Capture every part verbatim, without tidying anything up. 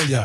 Yeah.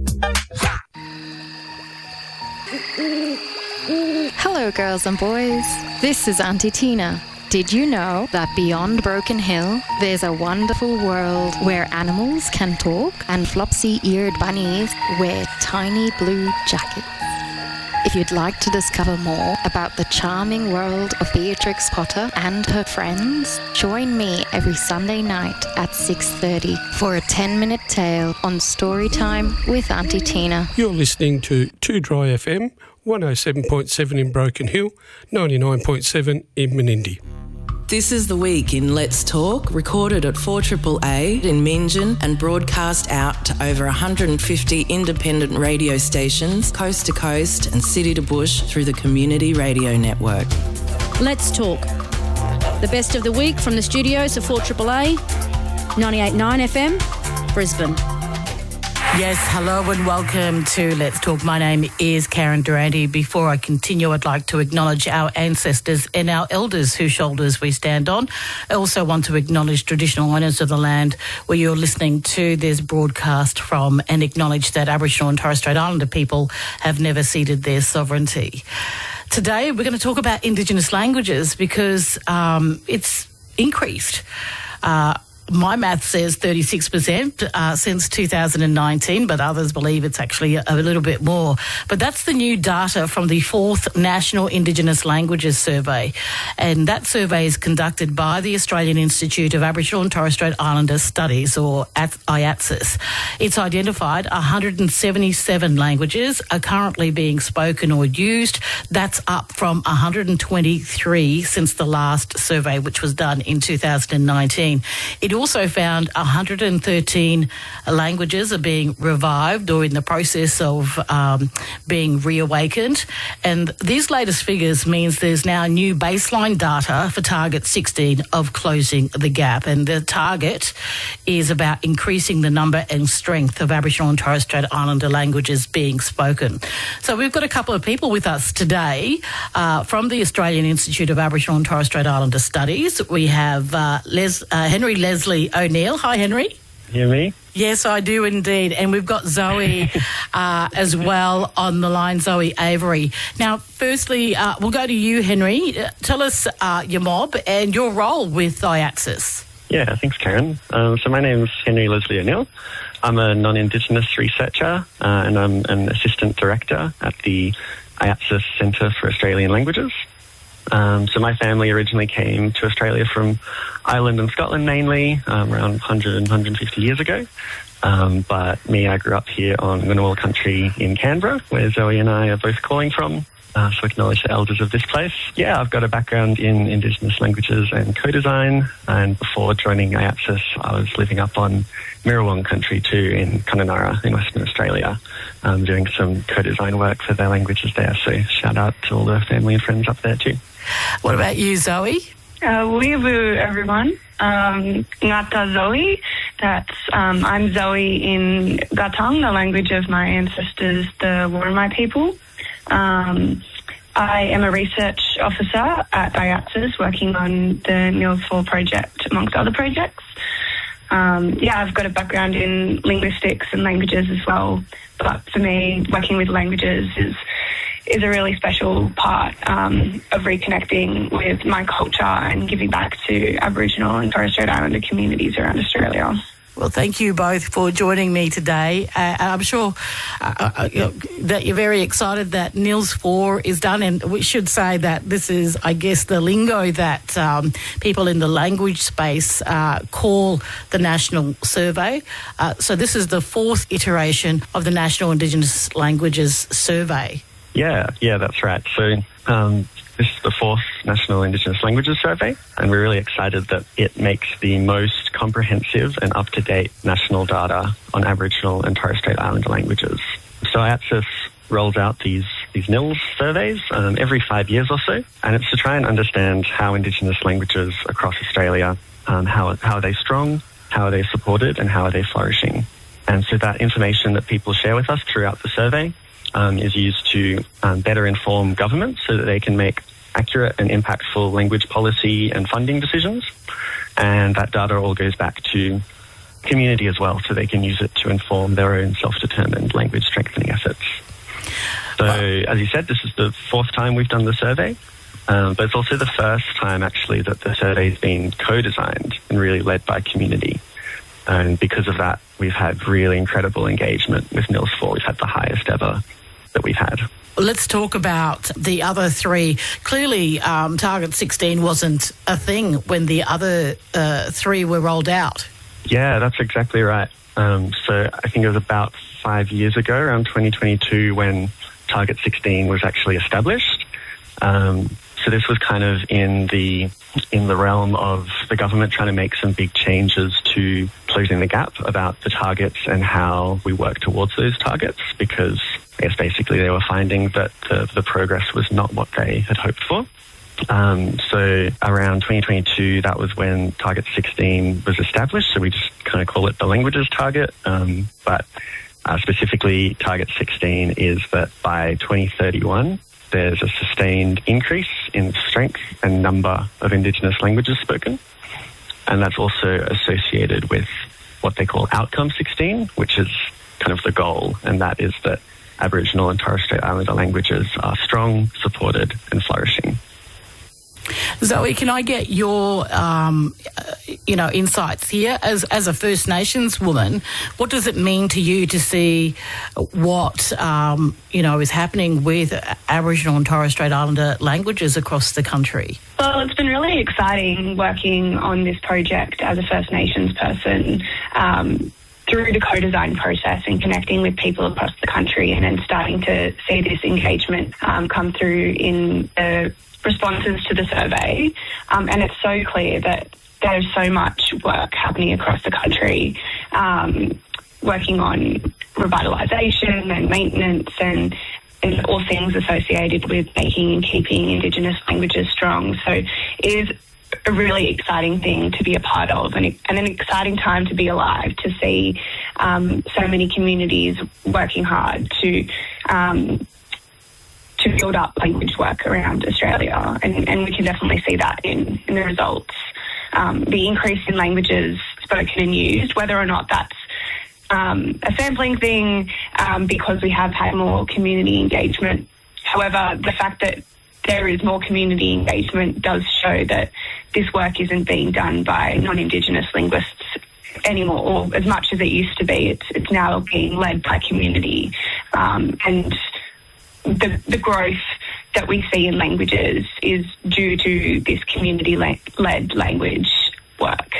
Hello, girls and boys. This is Auntie Tina. Did you know that beyond Broken Hill, there's a wonderful world where animals can talk and flopsy-eared bunnies wear tiny blue jackets? If you'd like to discover more about the charming world of Beatrix Potter and her friends, join me every Sunday night at six thirty for a ten-minute tale on Storytime with Auntie Tina. You're listening to two Dry F M, one oh seven point seven in Broken Hill, ninety-nine point seven in Menindee. This is The Week in Let's Talk, recorded at four A A A in Meanjin and broadcast out to over one hundred fifty independent radio stations, coast to coast and city to bush through the Community Radio Network. Let's Talk. The best of the week from the studios of four A A A, ninety-eight point nine F M, Brisbane. Yes, hello and welcome to Let's Talk. My name is Karen Durante. Before I continue, I'd like to acknowledge our ancestors and our elders whose shoulders we stand on. I also want to acknowledge traditional owners of the land where you're listening to this broadcast from, and acknowledge that Aboriginal and Torres Strait Islander people have never ceded their sovereignty. Today, we're going to talk about Indigenous languages because um, it's increased. Uh, My math says thirty-six percent uh, since two thousand nineteen, but others believe it's actually a, a little bit more. But that's the new data from the fourth National Indigenous Languages Survey. And that survey is conducted by the Australian Institute of Aboriginal and Torres Strait Islander Studies, or I A T S I S. It's identified one hundred seventy-seven languages are currently being spoken or used. That's up from one hundred twenty-three since the last survey, which was done in two thousand nineteen. It also found one hundred thirteen languages are being revived or in the process of um, being reawakened. And these latest figures means there's now new baseline data for Target sixteen of closing the gap. And the target is about increasing the number and strength of Aboriginal and Torres Strait Islander languages being spoken. So we've got a couple of people with us today uh, from the Australian Institute of Aboriginal and Torres Strait Islander Studies. We have uh, Les, uh, Henry Leslie O'Neill. Hi, Henry. Hear me? Yes, I do indeed. And we've got Zoe uh, as well on the line, Zoe Avery. Now, firstly, uh, we'll go to you, Henry. Uh, tell us uh, your mob and your role with I A T S I S. Yeah, thanks, Karen. Um, so my name's Henry Leslie O'Neill. I'm a non-Indigenous researcher uh, and I'm an assistant director at the I A T S I S Centre for Australian Languages. Um, so my family originally came to Australia from Ireland and Scotland mainly, um, around one hundred and one hundred fifty years ago. Um, but me, I grew up here on Ngunnawal country in Canberra, where Zoe and I are both calling from. Uh, so acknowledge the elders of this place. Yeah, I've got a background in Indigenous languages and co-design. And before joining I A T S I S, I was living up on Mirrawong country too in Kununurra in Western Australia, um, doing some co-design work for their languages there. So shout out to all the family and friends up there too. What about you, Zoe? Uh, Weeaboo, everyone. Um, Ngata Zoe. That's um, I'm Zoe in Gatang, the language of my ancestors, the Worimi people. Um, I am a research officer at I A T S I S, working on the NILS four project, amongst other projects. Um, yeah, I've got a background in linguistics and languages as well, but for me, working with languages is is a really special part um, of reconnecting with my culture and giving back to Aboriginal and Torres Strait Islander communities around Australia. Well, thank you both for joining me today. Uh, I'm sure uh, uh, you know, that you're very excited that NILS four is done, and we should say that this is, I guess, the lingo that um, people in the language space uh, call the National Survey. Uh, so this is the fourth iteration of the National Indigenous Languages Survey. Yeah, yeah, that's right. So um, this is the fourth National Indigenous Languages Survey, and we're really excited that it makes the most comprehensive and up-to-date national data on Aboriginal and Torres Strait Islander languages. So I A T S I S rolls out these, these NILS surveys um, every five years or so, and it's to try and understand how Indigenous languages across Australia, um, how, how are they strong, how are they supported, and how are they flourishing. And so that information that people share with us throughout the survey Um, is used to um, better inform government so that they can make accurate and impactful language policy and funding decisions. And that data all goes back to community as well, so they can use it to inform their own self-determined language strengthening efforts. So, as you said, this is the fourth time we've done the survey, um, but it's also the first time, actually, that the survey's been co-designed and really led by community. And because of that, we've had really incredible engagement with N I L S four. We've had the highest ever that we've had. Let's talk about the other three. Clearly, um, Target sixteen wasn't a thing when the other uh, three were rolled out. Yeah, that's exactly right. Um, so I think it was about five years ago, around twenty twenty-two, when Target sixteen was actually established. Um, so this was kind of in the in the realm of the government trying to make some big changes to closing the gap about the targets and how we work towards those targets, because I guess basically they were finding that the, the progress was not what they had hoped for. Um, so around twenty twenty-two, that was when Target sixteen was established. So we just kind of call it the languages target. Um, but uh, specifically, Target sixteen is that by twenty thirty-one, there's a sustained increase in strength and number of Indigenous languages spoken. And that's also associated with what they call Outcome sixteen, which is kind of the goal. And that is that Aboriginal and Torres Strait Islander languages are strong, supported, and flourishing. Zoe, can I get your, um, you know, insights here as as a First Nations woman? What does it mean to you to see what um, you know is happening with Aboriginal and Torres Strait Islander languages across the country? Well, it's been really exciting working on this project as a First Nations person. Um, through the co-design process and connecting with people across the country, and then starting to see this engagement um, come through in the responses to the survey. Um, and it's so clear that there's so much work happening across the country, um, working on revitalisation and maintenance and, and all things associated with making and keeping Indigenous languages strong. So it is a really exciting thing to be a part of, and, and an exciting time to be alive, to see um, so many communities working hard to um, to build up language work around Australia, and, and we can definitely see that in, in the results. Um, the increase in languages spoken and used, whether or not that's um, a sampling thing, um, because we have had more community engagement. However, the fact that there is more community engagement does show that this work isn't being done by non-Indigenous linguists anymore, or as much as it used to be. It's it's now being led by community, um, and the the growth that we see in languages is due to this community-led language work.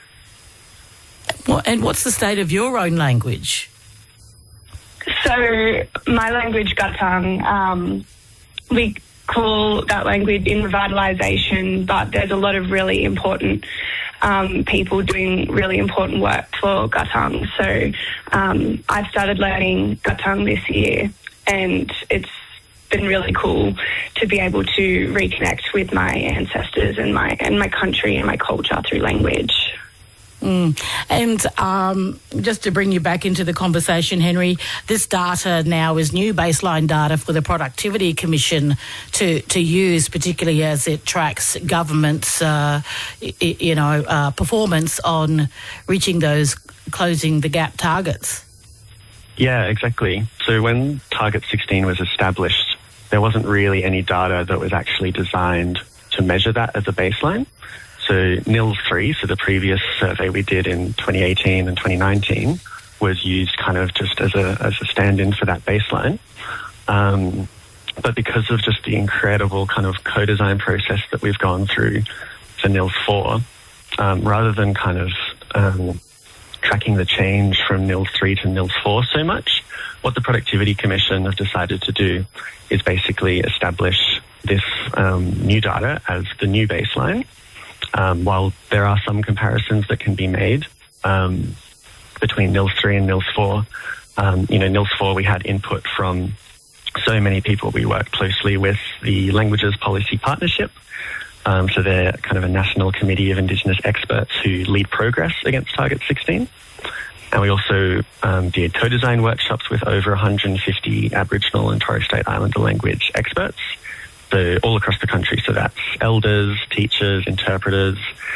Well, and what's the state of your own language? So my language, Gatang, um, we call that language in revitalisation, but there's a lot of really important um, people doing really important work for Gatang. So um, I've started learning Gatang this year, and it's been really cool to be able to reconnect with my ancestors and my and my country and my culture through language. Mm. And um, just to bring you back into the conversation, Henry, this data now is new baseline data for the Productivity Commission to, to use, particularly as it tracks government's, uh, you know, uh, performance on reaching those closing the gap targets. Yeah, exactly. So when Target sixteen was established, there wasn't really any data that was actually designed to measure that as a baseline. So N I L S three, so the previous survey we did in twenty eighteen and twenty nineteen, was used kind of just as a as a stand-in for that baseline. Um, but because of just the incredible kind of co-design process that we've gone through for N I L S four, um, rather than kind of um, tracking the change from N I L S three to N I L S four so much, what the Productivity Commission have decided to do is basically establish this um, new data as the new baseline. Um, while there are some comparisons that can be made um, between N I L S three and N I L S four, um, you know, N I L S four, we had input from so many people. We worked closely with the Languages Policy Partnership. Um, so they're kind of a national committee of Indigenous experts who lead progress against Target sixteen. And we also um, did co-design workshops with over one hundred fifty Aboriginal and Torres Strait Islander language experts. So all across the country. So that's elders, teachers, interpreters,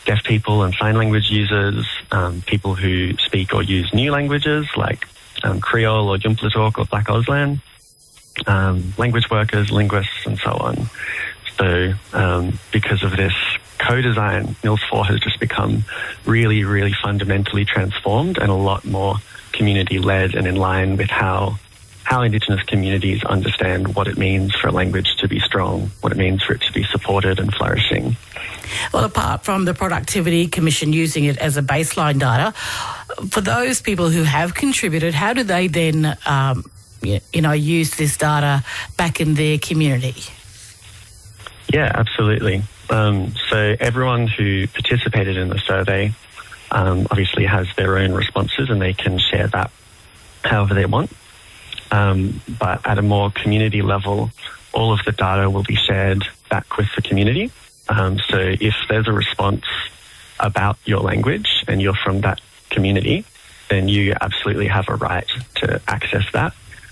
deaf people and sign language users, um, people who speak or use new languages like um, Creole or Jumplatalk or Black Auslan, um, language workers, linguists, and so on. So um, because of this co-design, N I L S four has just become really, really fundamentally transformed and a lot more community-led and in line with how how Indigenous communities understand what it means for a language to be strong, what it means for it to be supported and flourishing. Well, apart from the Productivity Commission using it as a baseline data, for those people who have contributed, how do they then, um, you know, use this data back in their community? Yeah, absolutely. Um, so everyone who participated in the survey um, obviously has their own responses and they can share that however they want. Um, but at a more community level, all of the data will be shared back with the community. Um, so if there's a response about your language and you're from that community, then you absolutely have a right to access that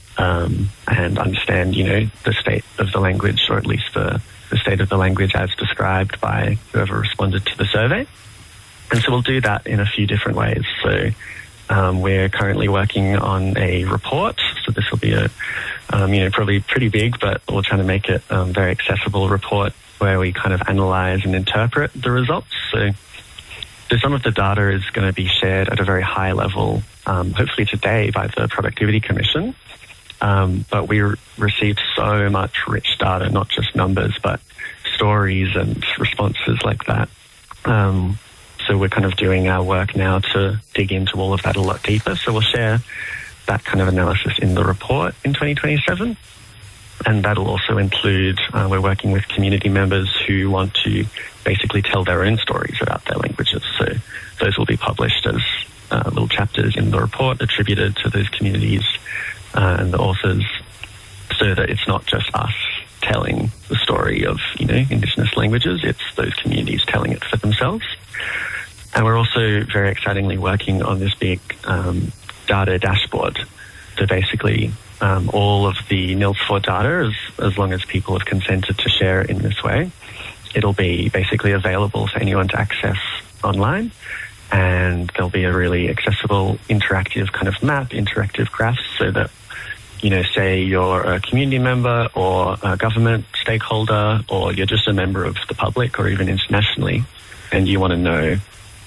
um, and understand, you know, the state of the language, or at least the, the state of the language as described by whoever responded to the survey. And so we'll do that in a few different ways. So Um, we're currently working on a report, so this will be a, um, you know, probably pretty big, but we're trying to make it a um, very accessible report where we kind of analyse and interpret the results. So, so some of the data is going to be shared at a very high level, um, hopefully today by the Productivity Commission. Um, but we re- received so much rich data, not just numbers, but stories and responses like that. Um, So we're kind of doing our work now to dig into all of that a lot deeper. So we'll share that kind of analysis in the report in twenty twenty-seven. And that'll also include, uh, we're working with community members who want to basically tell their own stories about their languages. So those will be published as uh, little chapters in the report attributed to those communities uh, and the authors, so that it's not just us telling the story of, you know, Indigenous languages, it's those communities telling it for themselves. And we're also very excitingly working on this big um, data dashboard. So basically, um, all of the N I L S four data, as, as long as people have consented to share it in this way, it'll be basically available for anyone to access online. And there'll be a really accessible, interactive kind of map, interactive graphs, so that, you know, say you're a community member or a government stakeholder, or you're just a member of the public or even internationally, and you want to know,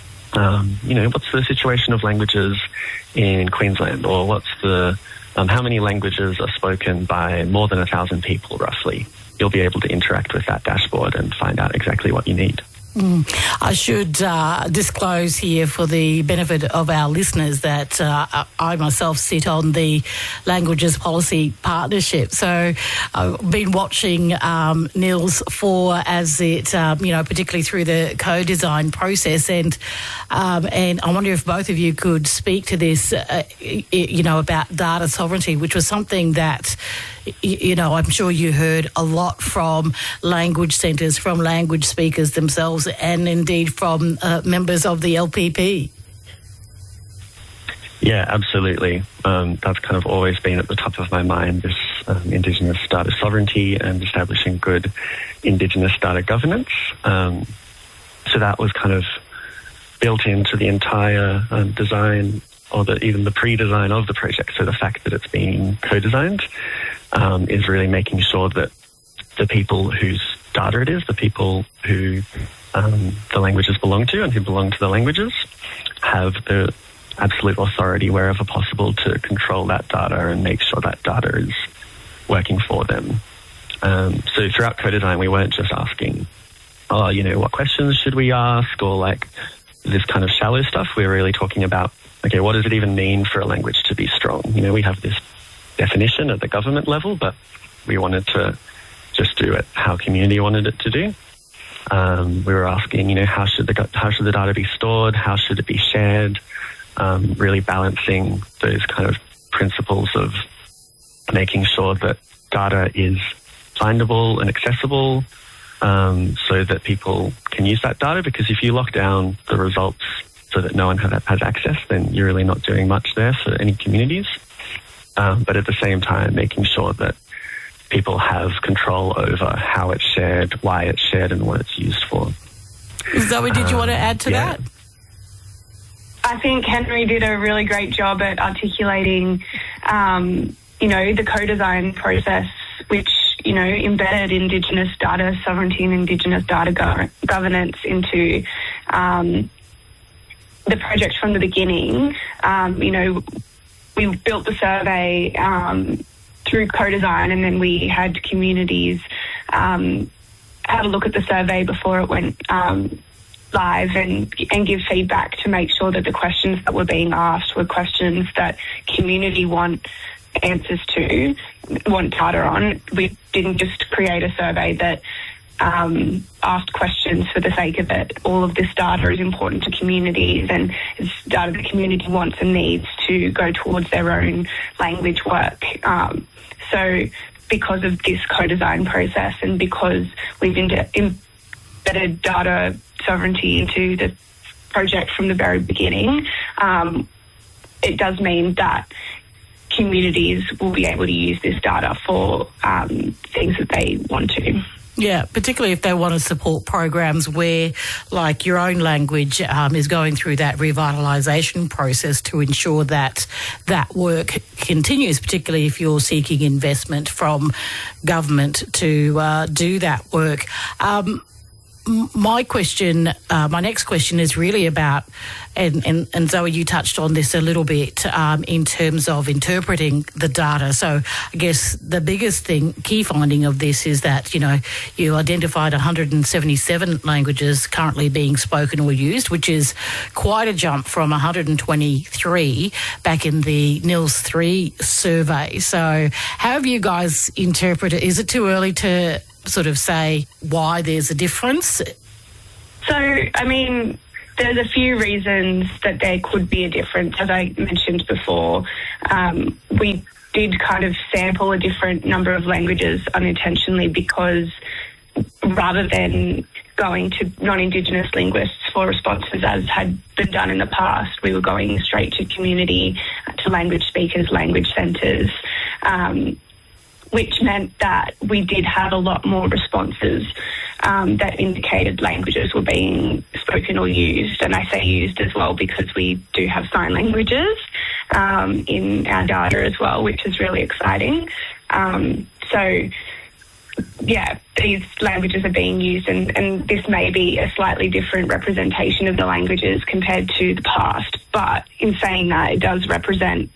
Um, you know, what's the situation of languages in Queensland, or what's the, um, how many languages are spoken by more than a thousand people roughly? You'll be able to interact with that dashboard and find out exactly what you need. Mm. I should uh, disclose here for the benefit of our listeners that uh, I myself sit on the Languages Policy Partnership. So I've been watching um, N I L S four as it, um, you know, particularly through the co-design process. And um, and I wonder if both of you could speak to this, uh, you know, about data sovereignty, which was something that, you know, I'm sure you heard a lot from language centres, from language speakers themselves, and indeed from uh, members of the L P P. Yeah, absolutely. Um, that's kind of always been at the top of my mind, this um, Indigenous data sovereignty and establishing good Indigenous data governance. Um, so that was kind of built into the entire um, design, or the, even the pre-design of the project. So the fact that it's being co-designed um, is really making sure that the people whose data it is, the people who um, the languages belong to and who belong to the languages, have the absolute authority wherever possible to control that data and make sure that data is working for them. Um, so throughout co-design, we weren't just asking, oh, you know, what questions should we ask, or like this kind of shallow stuff. We were really talking about, okay, what does it even mean for a language to be strong? You know, we have this definition at the government level, but we wanted to just do it how community wanted it to do. Um, we were asking, you know, how should the how should the data be stored? How should it be shared? Um, really balancing those kind of principles of making sure that data is findable and accessible, um, so that people can use that data. Because if you lock down the results so that no one have, has access, then you're really not doing much there for any communities. Um, but at the same time, making sure that people have control over how it's shared, why it's shared, and what it's used for. Zoe, did you want to add to yeah. that? I think Henry did a really great job at articulating, um, you know, the co-design process, which, you know, embedded Indigenous data sovereignty and Indigenous data go- governance into um, the project from the beginning. Um, you know, we built the survey um, through co-design, and then we had communities um, have a look at the survey before it went um, live and, and give feedback to make sure that the questions that were being asked were questions that community want answers to, want data on. We didn't just create a survey that um, asked questions for the sake of it. All of this data is important to communities, and it's data the community wants and needs to go towards their own language work. Um, so because of this co-design process, and because we've embedded data sovereignty into the project from the very beginning, um, it does mean that communities will be able to use this data for um, things that they want to. Yeah, particularly if they want to support programs where, like, your own language um, is going through that revitalisation process to ensure that that work continues, particularly if you're seeking investment from government to uh, do that work. Um, My question, uh, my next question is really about, and, and, and Zoe, you touched on this a little bit um, in terms of interpreting the data. So I guess the biggest thing, key finding of this is that, you know, you identified one hundred seventy-seven languages currently being spoken or used, which is quite a jump from one hundred twenty-three back in the N I L S three survey. So how have you guys interpreted? Is it too early to sort of say why there's a difference? So, I mean, there's a few reasons that there could be a difference. As I mentioned before, um, we did kind of sample a different number of languages unintentionally, because rather than going to non-Indigenous linguists for responses as had been done in the past, we were going straight to community, to language speakers, language centres, um, which meant that we did have a lot more responses um, that indicated languages were being spoken or used. And I say used as well because we do have sign languages um, in our data as well, which is really exciting. Um, so, yeah, these languages are being used, and, and this may be a slightly different representation of the languages compared to the past. But in saying that, it does represent...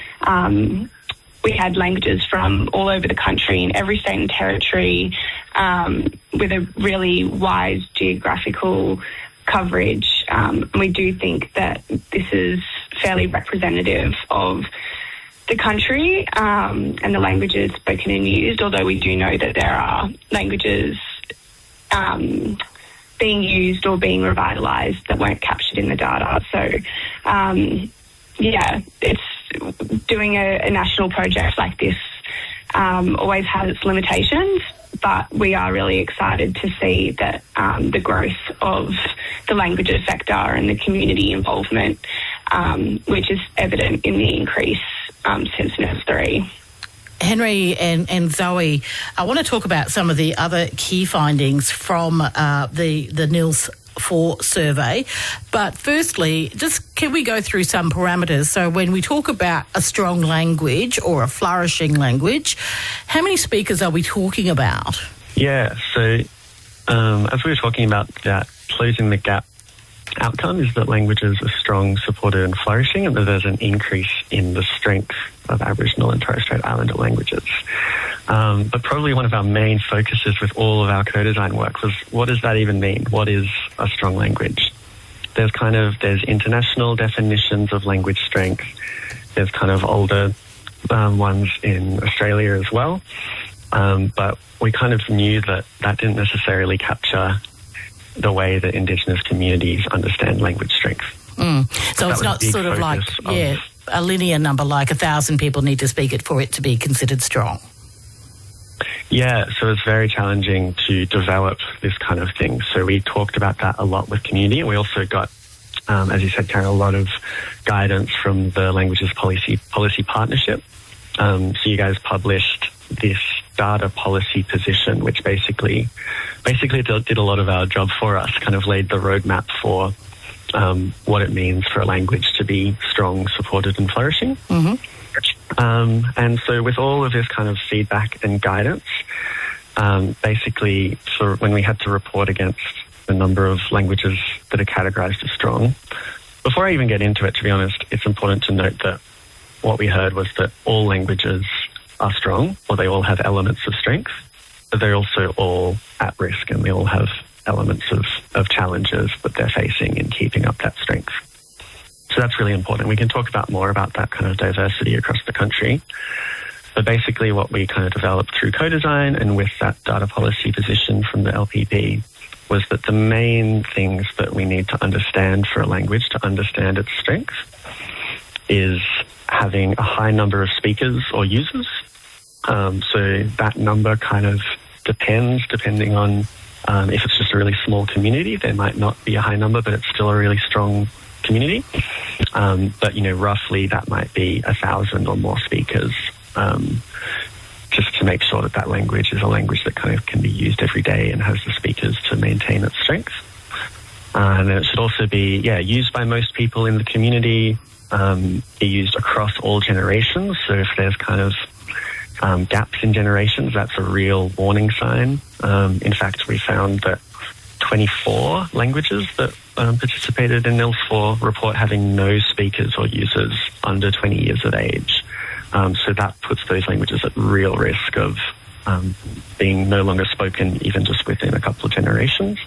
Um, We had languages from all over the country, in every state and territory, um, with a really wide geographical coverage. Um, and we do think that this is fairly representative of the country um, and the languages spoken and used, although we do know that there are languages um, being used or being revitalised that weren't captured in the data. So, um, yeah, it's doing a, a national project like this um, always has its limitations, but we are really excited to see that um, the growth of the languages sector and the community involvement, um, which is evident in the increase um, since N I L S three. Henry and, and Zoe, I want to talk about some of the other key findings from uh, the, the N I L S four survey. But firstly, just can we go through some parameters? So when we talk about a strong language or a flourishing language, how many speakers are we talking about? Yeah, so um, as we were talking about that, closing the gap outcome is that languages are strong, supported and flourishing, and that there's an increase in the strength of Aboriginal and Torres Strait Islander languages. Um, but probably one of our main focuses with all of our co-design work was, what does that even mean? What is a strong language? There's kind of, there's international definitions of language strength. There's kind of older um, ones in Australia as well. Um, but we kind of knew that that didn't necessarily capture the way that Indigenous communities understand language strength. Mm. So, so it's not sort of like, of, yeah, a linear number, like a thousand people need to speak it for it to be considered strong. Yeah, so it's very challenging to develop this kind of thing. So we talked about that a lot with community, and we also got, um, as you said, Karen, a lot of guidance from the Languages Policy Policy Partnership. Um, so you guys published this data policy position, which basically basically did a lot of our job for us, kind of laid the roadmap for um, what it means for a language to be strong, supported and flourishing. Mm-hmm. Um, and so with all of this kind of feedback and guidance, um, basically for when we had to report against the number of languages that are categorized as strong, before I even get into it, to be honest, it's important to note that what we heard was that all languages are strong, or they all have elements of strength, but they're also all at risk, and they all have elements of, of challenges that they're facing in keeping up that strength. So that's really important. We can talk about more about that kind of diversity across the country. But basically what we kind of developed through co-design and with that data policy position from the L P P was that the main things that we need to understand for a language to understand its strength is having a high number of speakers or users. Um, so that number kind of depends, depending on um, if it's just a really small community, there might not be a high number, but it's still a really strong community. Um, but, you know, roughly that might be a thousand or more speakers, um, just to make sure that that language is a language that kind of can be used every day and has the speakers to maintain its strength. Uh, and then it should also be, yeah, used by most people in the community, um, be used across all generations. So if there's kind of um, gaps in generations, that's a real warning sign. Um, in fact, we found that twenty-four languages that um, participated in N I L S four report having no speakers or users under twenty years of age. Um, so that puts those languages at real risk of um, being no longer spoken even just within a couple of generations.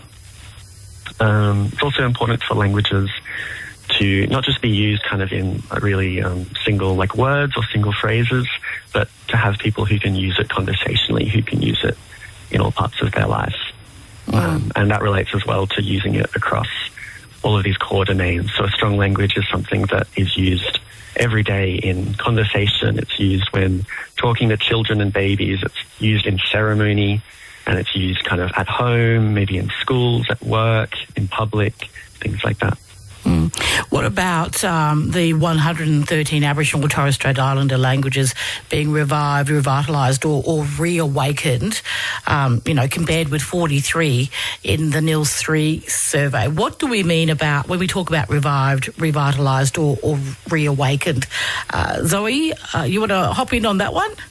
Um, it's also important for languages to not just be used kind of in a really um, single like words or single phrases, but to have people who can use it conversationally, who can use it in all parts of their life. Mm. Um, and that relates as well to using it across all of these core domains. So a strong language is something that is used every day in conversation. It's used when talking to children and babies. It's used in ceremony, and it's used kind of at home, maybe in schools, at work, in public, things like that. Mm. What about um, the one hundred thirteen Aboriginal and Torres Strait Islander languages being revived, revitalised or, or reawakened, um, you know, compared with forty-three in the N I L S three survey? What do we mean about when we talk about revived, revitalised or, or reawakened? Uh, Zoe, uh, you want to hop in on that one?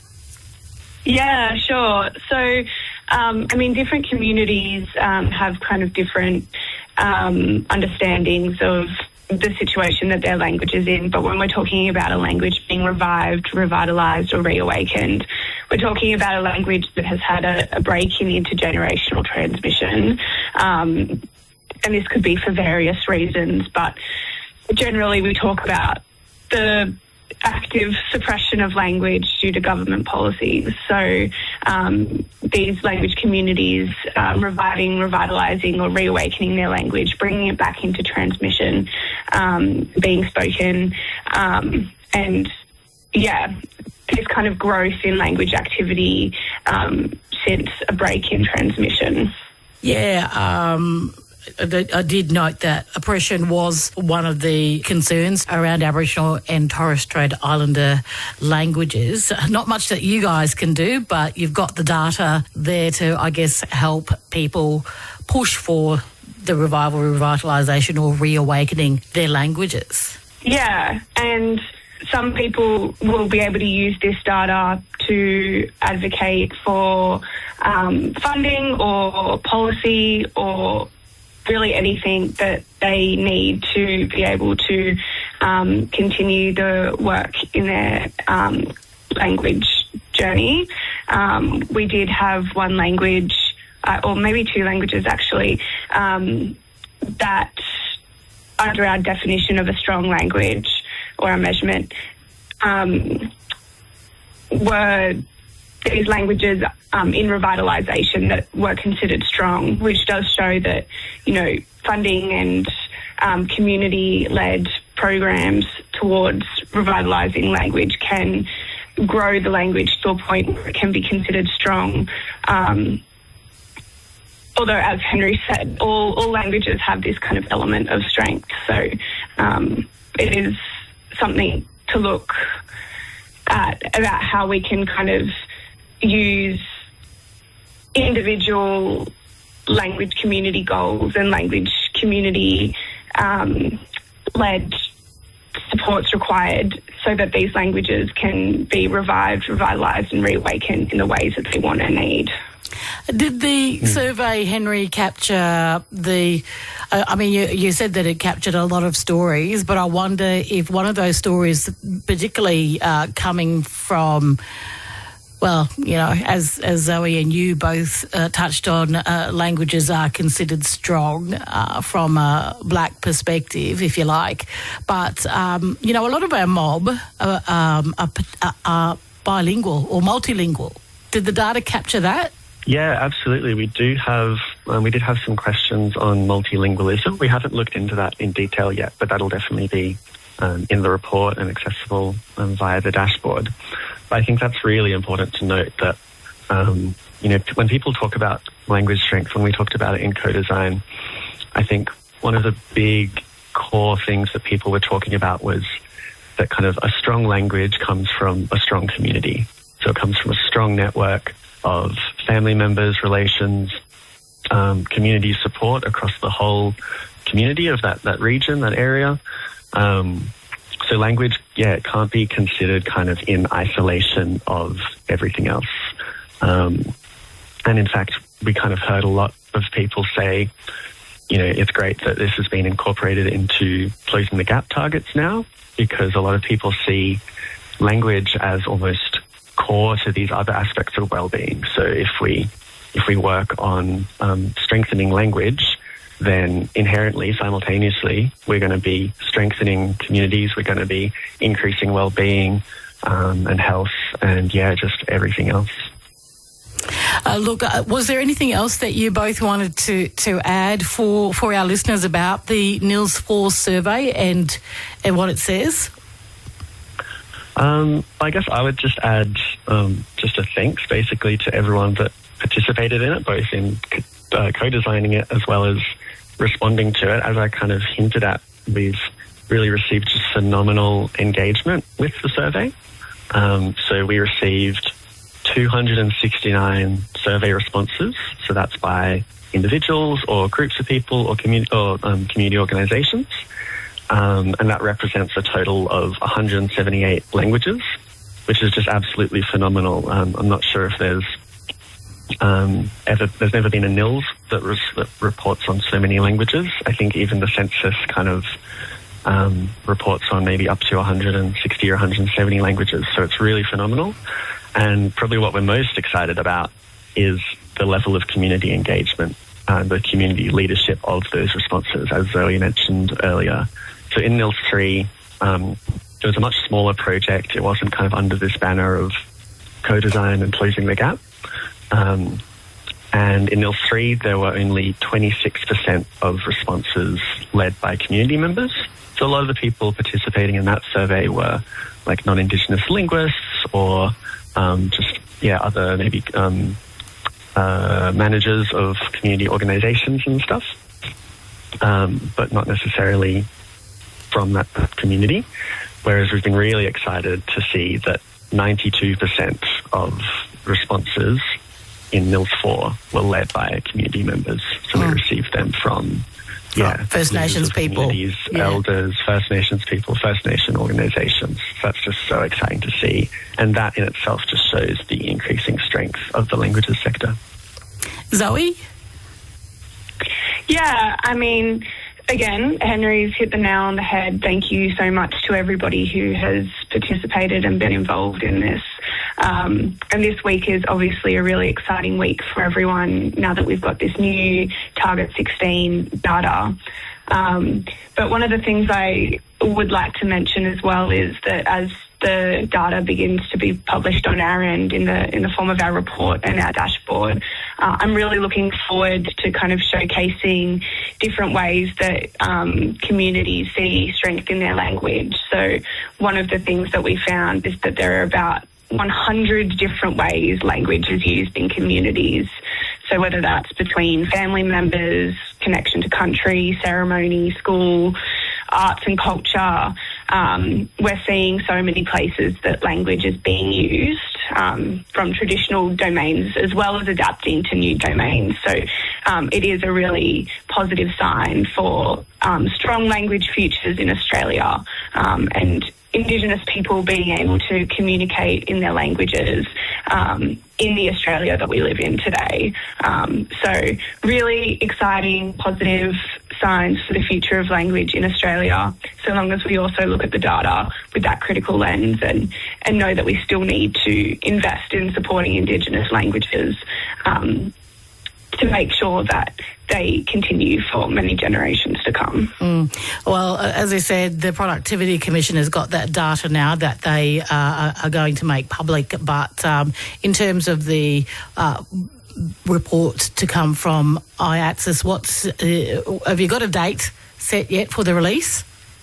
Yeah, sure. So, um, I mean, different communities um, have kind of different um, understandings of the situation that their language is in. But when we're talking about a language being revived, revitalised or reawakened, we're talking about a language that has had a, a break in intergenerational transmission. Um, and this could be for various reasons, but generally we talk about the active suppression of language due to government policies. So um, these language communities um, reviving, revitalising or reawakening their language, bringing it back into transmission, um, being spoken, um, and yeah, this kind of growth in language activity um, since a break in transmission. Yeah, um... I did note that oppression was one of the concerns around Aboriginal and Torres Strait Islander languages. Not much that you guys can do, but you've got the data there to, I guess, help people push for the revival, revitalisation or reawakening their languages. Yeah, and some people will be able to use this data to advocate for um, funding or policy or really anything that they need to be able to um, continue the work in their um, language journey. Um, we did have one language, uh, or maybe two languages actually, um, that under our definition of a strong language or a measurement um, were these languages um, in revitalisation that were considered strong, which does show that, you know, funding and um, community-led programs towards revitalising language can grow the language to a point where it can be considered strong. Um, although, as Henry said, all, all languages have this kind of element of strength. So um, it is something to look at about how we can kind of use individual language community goals and language community um, led supports required so that these languages can be revived, revitalised and reawakened in the ways that they want and need. Did the survey, Henry, capture the... Uh, I mean, you, you said that it captured a lot of stories, but I wonder if one of those stories, particularly uh, coming from... Well, you know, as as Zoe and you both uh, touched on, uh, languages are considered strong uh, from a black perspective, if you like. But, um, you know, a lot of our mob are, um, are, are bilingual or multilingual. Did the data capture that? Yeah, absolutely. We do have, um, we did have some questions on multilingualism. We haven't looked into that in detail yet, but that'll definitely be um, in the report and accessible um, via the dashboard. But I think that's really important to note that, um, you know, when people talk about language strength, when we talked about it in co-design, I think one of the big core things that people were talking about was that kind of a strong language comes from a strong community. So it comes from a strong network of family members, relations, um, community support across the whole community of that, that region, that area. Um, So language, yeah, it can't be considered kind of in isolation of everything else. Um, and in fact, we kind of heard a lot of people say, you know, it's great that this has been incorporated into closing the gap targets now, because a lot of people see language as almost core to these other aspects of well-being. So if we if we work on um, strengthening language, then inherently, simultaneously, we're going to be strengthening communities, we're going to be increasing well-being um, and health and, yeah, just everything else. Uh, look, uh, was there anything else that you both wanted to, to add for, for our listeners about the N I L S four survey and, and what it says? Um, I guess I would just add um, just a thanks, basically, to everyone that participated in it, both in uh, co-designing it as well as responding to it. As I kind of hinted at, we've really received just phenomenal engagement with the survey. Um, so we received two hundred sixty-nine survey responses. So that's by individuals or groups of people or, commu- or um, community organisations. Um, and that represents a total of one hundred seventy-eight languages, which is just absolutely phenomenal. Um, I'm not sure if there's Um, ever, there's never been a N I L S that, res, that reports on so many languages. I think even the census kind of um, reports on maybe up to one hundred sixty or one hundred seventy languages. So it's really phenomenal. And probably what we're most excited about is the level of community engagement, uh, the community leadership of those responses, as Zoe mentioned earlier. So in N I L S three, um, it was a much smaller project. It wasn't kind of under this banner of co-design and closing the gap. Um, and in N I L S three, there were only twenty-six percent of responses led by community members. So a lot of the people participating in that survey were like non-Indigenous linguists or um, just, yeah, other maybe um, uh, managers of community organisations and stuff, um, but not necessarily from that community. Whereas we've been really excited to see that ninety-two percent of responses in N I L S four were led by community members. So oh. we received them from yeah, First Nations people, yeah. elders, First Nations people, First Nation organisations. So that's just so exciting to see. And that in itself just shows the increasing strength of the languages sector. Zoe? Yeah, I mean, again, Henry's hit the nail on the head. Thank you so much to everybody who has participated and been involved in this. Um, and this week is obviously a really exciting week for everyone now that we've got this new Target sixteen data. Um, but one of the things I would like to mention as well is that as the data begins to be published on our end in the in the form of our report and our dashboard, uh, I'm really looking forward to kind of showcasing different ways that um, communities see strength in their language. So one of the things that we found is that there are about one hundred different ways language is used in communities. So whether that's between family members, connection to country, ceremony, school, arts and culture, um, we're seeing so many places that language is being used. Um, um, from traditional domains as well as adapting to new domains. So um, it is a really positive sign for um, strong language futures in Australia, um, and Indigenous people being able to communicate in their languages um, in the Australia that we live in today. Um, so really exciting, positive signs for the future of language in Australia, so long as we also look at the data with that critical lens and, and know that we still need to invest in supporting Indigenous languages um, to make sure that they continue for many generations to come. Mm. Well, as I said, the Productivity Commission has got that data now that they uh, are going to make public, but um, in terms of the uh, report to come from I A T S I S, what's, uh, have you got a date set yet for the release?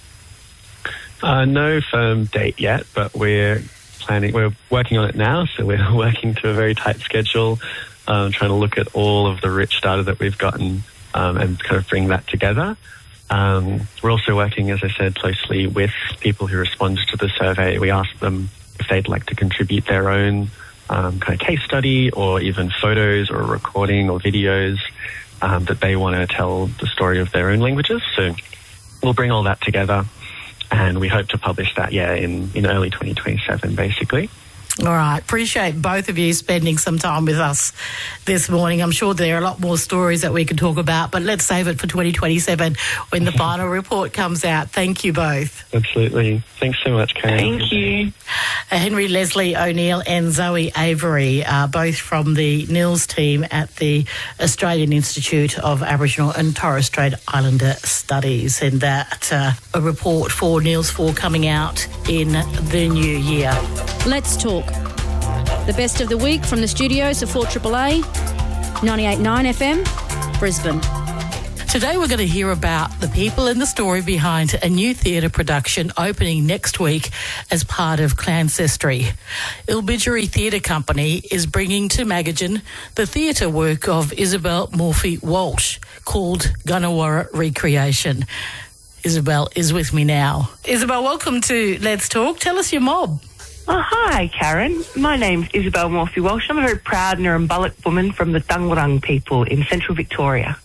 Uh, no firm date yet, but we're planning, we're working on it now, so we're working to a very tight schedule. Um, trying to look at all of the rich data that we've gotten um, and kind of bring that together. Um, we're also working, as I said, closely with people who responded to the survey. We asked them if they'd like to contribute their own um, kind of case study or even photos or recording or videos um, that they want to tell the story of their own languages. So we'll bring all that together and we hope to publish that, yeah, in, in early twenty twenty-seven, basically. All right. Appreciate both of you spending some time with us this morning. I'm sure there are a lot more stories that we could talk about, but let's save it for twenty twenty-seven when the final report comes out. Thank you both. Absolutely. Thanks so much, Karen. Thank you. Uh, Henry Leslie O'Neill and Zoe Avery, uh, both from the N I L S team at the Australian Institute of Aboriginal and Torres Strait Islander Studies, and that uh, a report for N I L S four coming out in the new year. Let's talk. The best of the week from the studios of four A A A, ninety-eight point nine F M, Brisbane. Today we're going to hear about the people and the story behind a new theatre production opening next week as part of Clancestry. Ilbidgery Theatre Company is bringing to Magajan the theatre work of Isabel Morphy Walsh called Gunawarra Recreation. Isabel is with me now. Isabel, welcome to Let's Talk. Tell us your mob. Oh, hi, Karen. My name's Isabel Morphy Walsh. I'm a very proud Nurrumbullock woman from the Dangwarung people in central Victoria.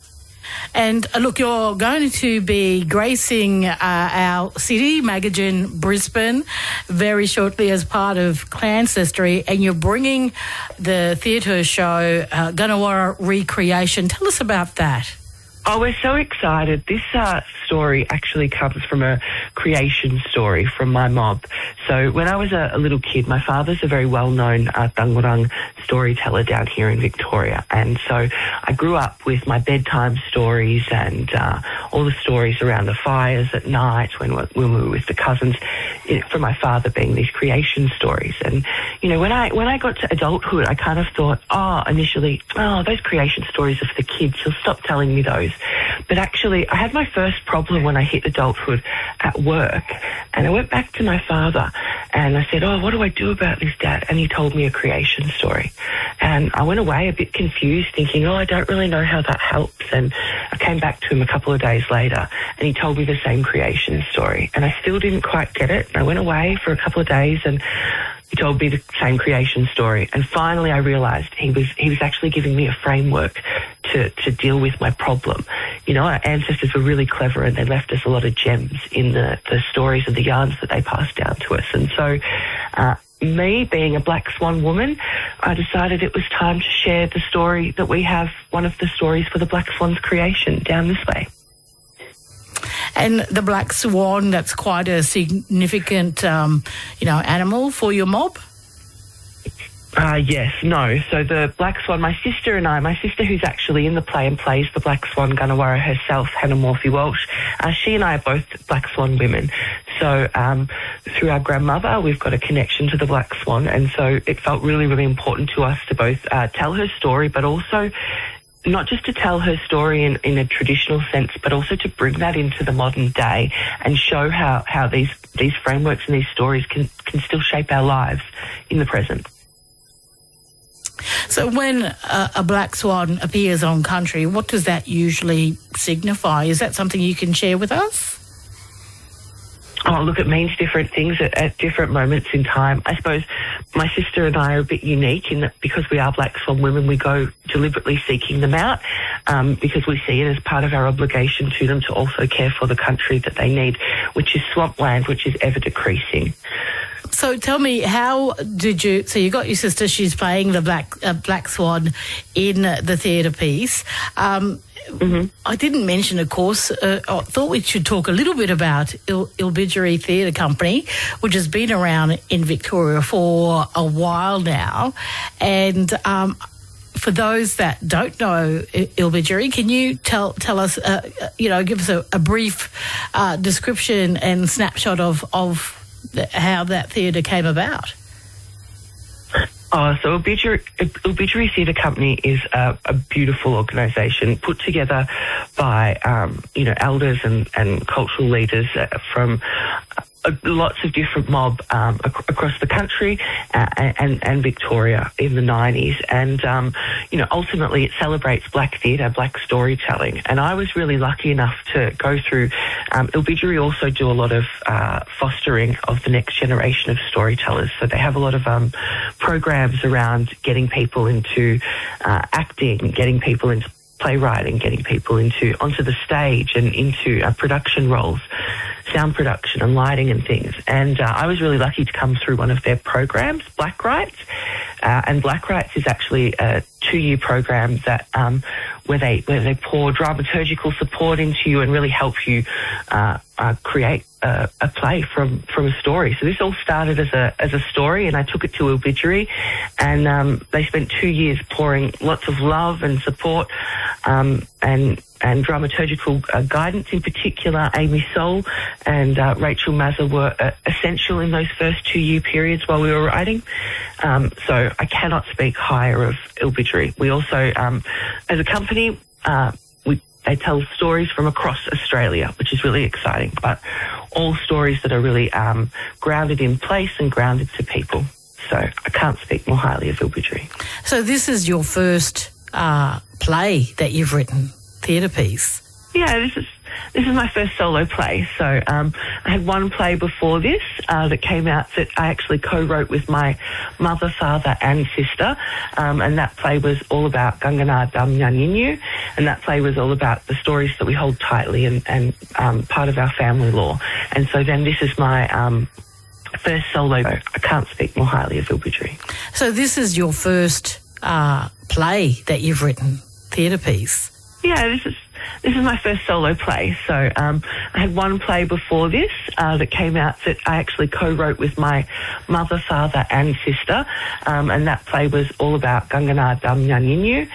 And uh, look, you're going to be gracing uh, our city, Magajan, Brisbane, very shortly as part of Clancestry, and you're bringing the theatre show uh, Gunawarra Recreation. Tell us about that. Oh, we're so excited. This uh, story actually comes from a creation story from my mob. So when I was a, a little kid, my father's a very well-known uh, Dangwarung storyteller down here in Victoria. And so I grew up with my bedtime stories and uh, all the stories around the fires at night when, when we were with the cousins, it, from my father being these creation stories. And, you know, when I when I got to adulthood, I kind of thought, oh, initially, oh, those creation stories are for the kids. He'll stop telling me those. But actually, I had my first problem when I hit adulthood at work, and I went back to my father and I said, oh, what do I do about this, Dad? And he told me a creation story. And I went away a bit confused, thinking, oh, I don't really know how that helps. And I came back to him a couple of days later and he told me the same creation story. And I still didn't quite get it. And I went away for a couple of days and he told me the same creation story. And finally I realised he was he was actually giving me a framework to, to deal with my problem. You know, our ancestors were really clever and they left us a lot of gems in the, the stories and the yarns that they passed down to us. And so uh, me, being a Black Swan woman, I decided it was time to share the story that we have, one of the stories for the Black Swan's creation down this way. And the black swan, that's quite a significant, um, you know, animal for your mob? Uh, yes, no. So the Black Swan, my sister and I, my sister who's actually in the play and plays the Black Swan Gunawarra herself, Hannah Morphy Walsh, uh, she and I are both Black Swan women. So um, through our grandmother, we've got a connection to the Black Swan, and so it felt really, really important to us to both uh, tell her story, but also not just to tell her story in, in a traditional sense, but also to bring that into the modern day and show how, how these, these frameworks and these stories can, can still shape our lives in the present. So when a, a black swan appears on country, what does that usually signify? Is that something you can share with us? Oh, look, it means different things at, at different moments in time. I suppose my sister and I are a bit unique in that because we are Black Swan women, we go deliberately seeking them out um, because we see it as part of our obligation to them to also care for the country that they need, which is swampland, which is ever decreasing. So tell me, how did you... So you got your sister, she's playing the Black uh, Black Swan in uh, the theatre piece. Um, mm-hmm. I didn't mention, of course, uh, I thought we should talk a little bit about Il- Ilbidgeri Theatre Company, which has been around in Victoria for a while now. And... Um, For those that don't know Ilbidgeri, can you tell tell us, uh, you know, give us a, a brief uh, description and snapshot of of the, how that theatre came about? Oh, so Ilbidgeri, Ilbidgeri Theatre Company is a, a beautiful organisation put together by, um, you know, elders and, and cultural leaders uh, from uh, lots of different mob um, ac- across the country uh, and, and Victoria in the nineties. And, um, you know, ultimately it celebrates black theatre, black storytelling. And I was really lucky enough to go through... Um, Ilbidgeri also do a lot of uh, fostering of the next generation of storytellers. So they have a lot of um, programs around getting people into uh, acting, getting people into playwriting, getting people into onto the stage and into uh, production roles, sound production and lighting and things. And uh, I was really lucky to come through one of their programs, Black Rights. Uh, and Black Rights is actually a two-year program that um, where they where they pour dramaturgical support into you and really help you uh, uh, create a, a play from, from a story. So this all started as a as a story, and I took it to Ilbidgeri, and um, they spent two years pouring lots of love and support um, and and dramaturgical uh, guidance. In particular, Amy Soul and uh, Rachel Mazza were uh, essential in those first two-year periods while we were writing. Um, so I cannot speak higher of Ilbidgeri. We also, um, as a company, uh, we they tell stories from across Australia, which is really exciting, but all stories that are really um, grounded in place and grounded to people. So I can't speak more highly of Ilbidgeri. So this is your first uh, play that you've written, theatre piece? Yeah, this is this is my first solo play. So um, I had one play before this uh, that came out that I actually co-wrote with my mother, father and sister, um, and that play was all about Gangana Dam Nyaninyu, and that play was all about the stories that we hold tightly and, and um, part of our family law. And so then this is my um, first solo. I can't speak more highly of Ilbidgeri. So this is your first uh, play that you've written, theatre piece? Yeah, this is this is my first solo play. So um, I had one play before this uh, that came out that I actually co-wrote with my mother, father and sister, um, and that play was all about Gangana Dam Nyaninyu,